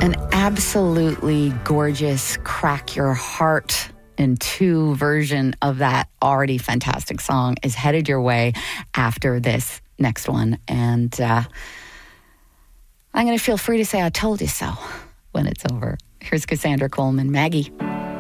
An absolutely gorgeous, crack your heart in two version of that already fantastic song is headed your way after this next one. And I'm going to feel free to say I told you so when it's over. Here's Cassandra Coleman, Maggie.